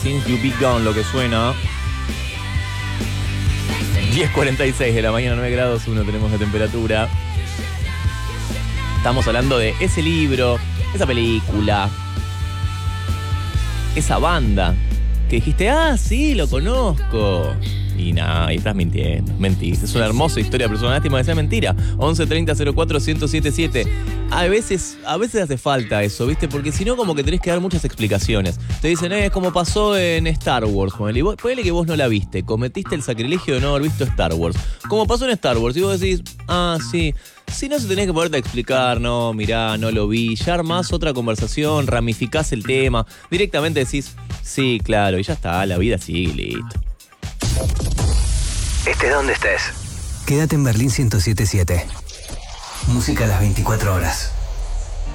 Since You Be Gone, lo que suena. 10:46 de la mañana, 9 grados 1 tenemos de temperatura. Estamos hablando de ese libro, esa película, esa banda que dijiste, sí, lo conozco. Y nada, y estás mintiendo, mentís. Es una hermosa historia, pero es una lástima que sea mentira. 11 30 04 1077. A veces hace falta eso, ¿viste? Porque si no, como que tenés que dar muchas explicaciones. Te dicen, es como pasó en Star Wars. Ponele que vos no la viste, cometiste el sacrilegio de no haber visto Star Wars. Como pasó en Star Wars, y vos decís, sí. Si no, se tenés que ponerte a explicar, no, mirá, no lo vi. Ya armás otra conversación, ramificás el tema. Directamente decís, sí, claro, y ya está, la vida sigue, listo. Estés donde estés. Quédate en Berlín 107.7. Música a las 24 horas.